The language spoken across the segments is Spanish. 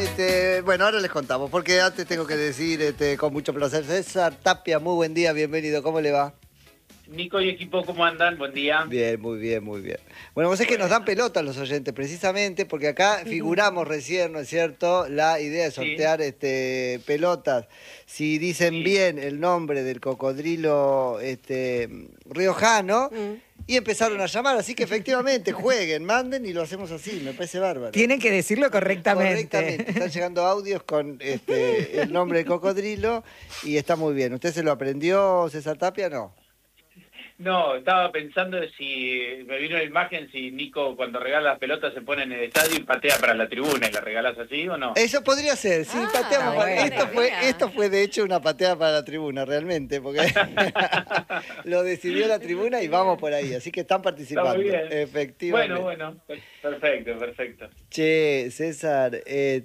Bueno, ahora les contamos, porque antes tengo que decir con mucho placer, César Tapia, muy buen día, bienvenido, ¿cómo le va? Nico y equipo, ¿cómo andan? Buen día. Bien, muy bien, muy bien. Bueno, vos es que nos dan pelota los oyentes, precisamente, porque acá figuramos recién, ¿no es cierto?, la idea de Sí, sortear pelotas. Si dicen sí. bien el nombre del cocodrilo riojano, y empezaron a llamar, así que efectivamente jueguen, manden y lo hacemos así, me parece bárbaro. Tienen que decirlo correctamente. Correctamente, están llegando audios con el nombre del cocodrilo y está muy bien. ¿Usted se lo aprendió, César Tapia? No. No, estaba pensando si me vino la imagen si Nico cuando regala las pelotas se pone en el estadio y patea para la tribuna y la regalás así o no. Eso podría ser, sí, pateamos. bueno. Esto fue de hecho una pateada para la tribuna, realmente, porque lo decidió la tribuna y vamos por ahí, así que están participando. Está muy bien. Efectivamente. Bueno, perfecto, perfecto. Che, César,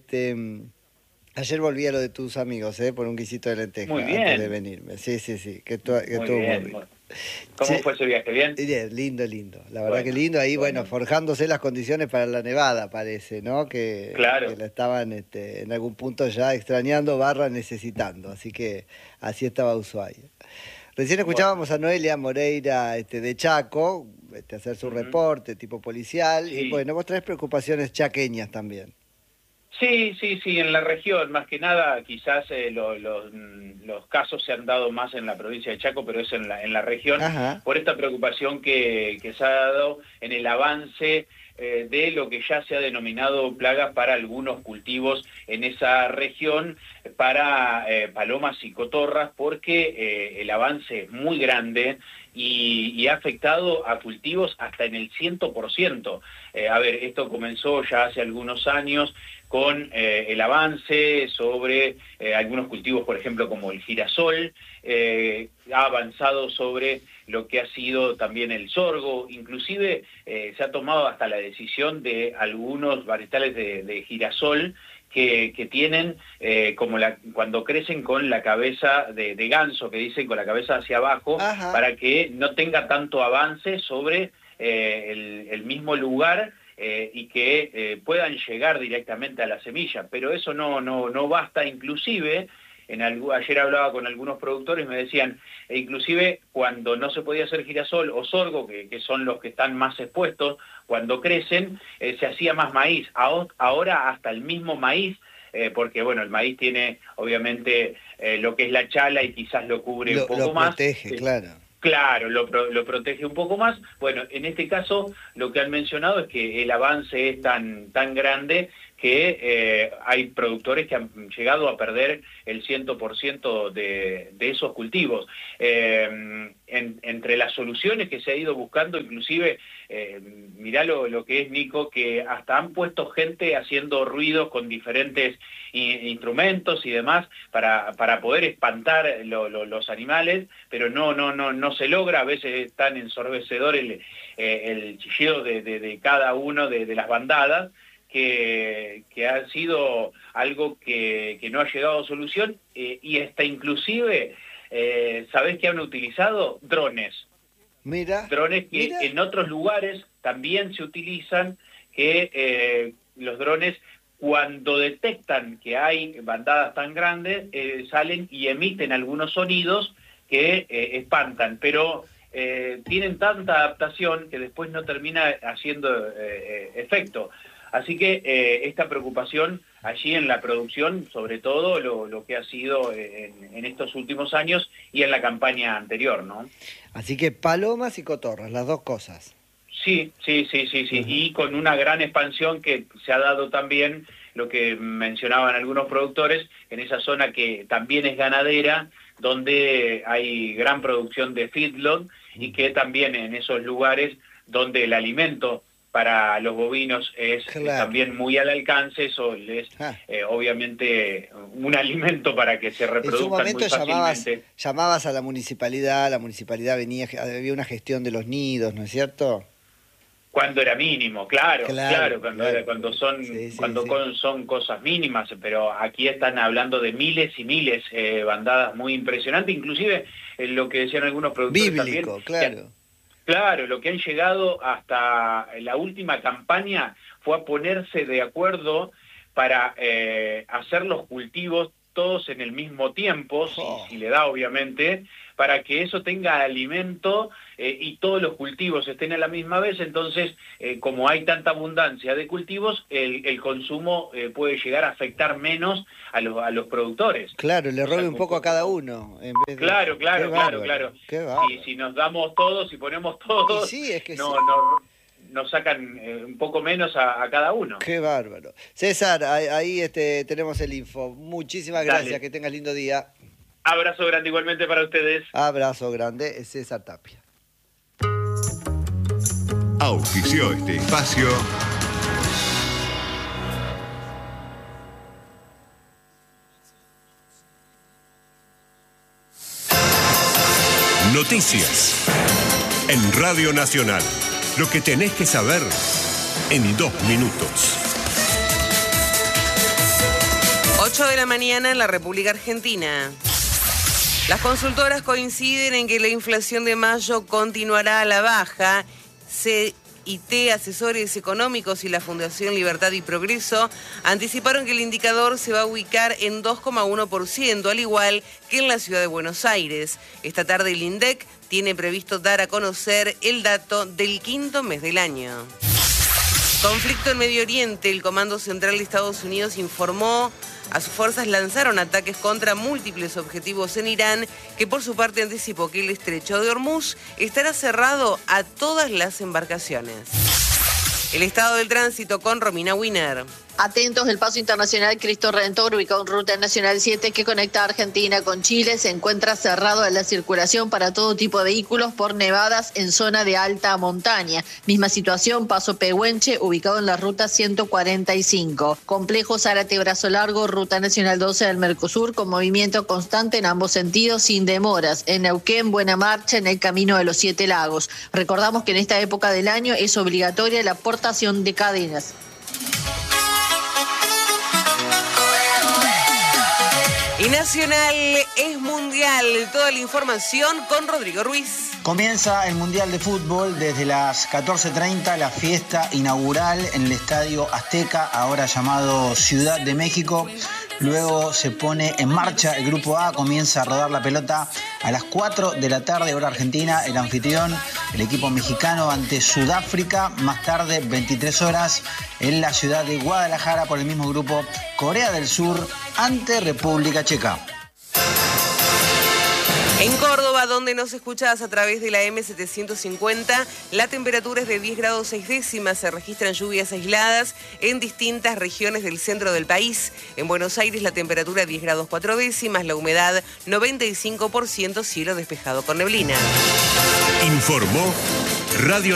ayer volví a lo de tus amigos, por un guisito de lenteja Muy bien. antes de venirme. Sí, que Muy estuvo muy bien. rico. ¿Cómo Che, fue ese viaje? ¿Bien? Bien, lindo. La verdad Bueno, que lindo. Ahí, bueno, bueno. forjándose las condiciones para la nevada, parece, ¿no? Claro. Que la estaban en algún punto ya extrañando, necesitando. Así que así estaba Ushuaia. Recién escuchábamos a Noelia Moreira de Chaco, hacer su reporte tipo policial. Sí. Y bueno, vos traes preocupaciones chaqueñas también. Sí, en la región, más que nada, quizás los casos se han dado más en la provincia de Chaco, pero es en la región, Ajá. por esta preocupación que se ha dado en el avance de lo que ya se ha denominado plagas para algunos cultivos en esa región, para palomas y cotorras, porque el avance es muy grande y ha afectado a cultivos hasta en el 100%. A ver, esto comenzó ya hace algunos años con el avance sobre algunos cultivos, por ejemplo, como el girasol, ha avanzado sobre lo que ha sido también el sorgo, inclusive se ha tomado hasta la decisión de algunos varietales de girasol que tienen cuando crecen con la cabeza de ganso, que dicen con la cabeza hacia abajo, Ajá. para que no tenga tanto avance sobre el mismo lugar y que puedan llegar directamente a la semilla, pero eso no basta. Inclusive ayer hablaba con algunos productores y me decían, inclusive cuando no se podía hacer girasol o sorgo, que son los que están más expuestos, cuando crecen se hacía más maíz. Ahora hasta el mismo maíz, porque bueno, el maíz tiene obviamente lo que es la chala y quizás lo cubre un poco más. Lo protege, claro. Claro, lo protege un poco más. Bueno, en este caso lo que han mencionado es que el avance es tan grande que hay productores que han llegado a perder el 100% de esos cultivos. Entre las soluciones que se ha ido buscando, inclusive, mirá lo que es, Nico, que hasta han puesto gente haciendo ruidos con diferentes instrumentos y demás para poder espantar los animales, pero no se logra. A veces es tan ensordecedor el chillido de cada uno de las bandadas, que ha sido algo que no ha llegado a solución, y hasta inclusive, ¿sabés qué han utilizado? Drones. Mira. Drones que en otros lugares también se utilizan, que los drones, cuando detectan que hay bandadas tan grandes, salen y emiten algunos sonidos que espantan, pero tienen tanta adaptación que después no termina haciendo efecto. Así que esta preocupación allí en la producción, sobre todo lo que ha sido en estos últimos años y en la campaña anterior, ¿no? Así que palomas y cotorras, las dos cosas. Sí. Y con una gran expansión que se ha dado también, lo que mencionaban algunos productores, en esa zona que también es ganadera, donde hay gran producción de feedlot, y que también en esos lugares donde el alimento para los bovinos es también muy al alcance, eso es obviamente un alimento para que se reproduzcan muy fácilmente. Llamabas a la municipalidad venía, había una gestión de los nidos, ¿no es cierto? Cuando era mínimo, claro, cuando son son cosas mínimas, pero aquí están hablando de miles y miles, bandadas muy impresionantes, inclusive lo que decían algunos productores bíblico, también. claro. Claro, lo que han llegado hasta la última campaña fue a ponerse de acuerdo para hacer los cultivos todos en el mismo tiempo, si le da obviamente, para que eso tenga alimento y todos los cultivos estén a la misma vez. Entonces, como hay tanta abundancia de cultivos, el consumo puede llegar a afectar menos a los productores. Claro, le robe un poco a cada uno. En vez de... Claro. Qué bárbaro. Si nos damos todos, si ponemos todos, sí, es que nos sacan un poco menos a cada uno. Qué bárbaro. César, ahí tenemos el info. Muchísimas gracias, Dale. que tengas lindo día. Abrazo grande igualmente para ustedes. Abrazo grande, César Tapia. Auspició este espacio Noticias en Radio Nacional. Lo que tenés que saber en 2 minutos. 8 de la mañana en la República Argentina. Las consultoras coinciden en que la inflación de mayo continuará a la baja. CIT, Asesores Económicos y la Fundación Libertad y Progreso anticiparon que el indicador se va a ubicar en 2,1%, al igual que en la ciudad de Buenos Aires. Esta tarde el INDEC tiene previsto dar a conocer el dato del 5º mes del año. Conflicto en Medio Oriente. El Comando Central de Estados Unidos informó a sus fuerzas lanzaron ataques contra múltiples objetivos en Irán, que por su parte anticipó que el estrecho de Hormuz estará cerrado a todas las embarcaciones. El estado del tránsito con Romina Winer. Atentos, el paso internacional Cristo Redentor, ubicado en Ruta Nacional 7 que conecta a Argentina con Chile, se encuentra cerrado a la circulación para todo tipo de vehículos por nevadas en zona de alta montaña. Misma situación, paso Pehuenche, ubicado en la Ruta 145. Complejo Zárate-Brazo Largo, Ruta Nacional 12 del Mercosur, con movimiento constante en ambos sentidos, sin demoras. En Neuquén, buena marcha en el Camino de los 7 Lagos. Recordamos que en esta época del año es obligatoria la portación de cadenas. Y Nacional es mundial. Toda la información con Rodrigo Ruiz. Comienza el Mundial de Fútbol desde las 14:30, la fiesta inaugural en el Estadio Azteca, ahora llamado Ciudad de México. Luego se pone en marcha el Grupo A, comienza a rodar la pelota a las 4 de la tarde, hora argentina, el anfitrión, el equipo mexicano ante Sudáfrica. Más tarde, 23 horas, en la ciudad de Guadalajara, por el mismo grupo, Corea del Sur ante República Checa. En Córdoba, donde nos escuchás a través de la M750, la temperatura es de 10 grados 6 décimas, se registran lluvias aisladas en distintas regiones del centro del país. En Buenos Aires la temperatura 10 grados 4 décimas, la humedad 95%, cielo despejado con neblina. Informó Radio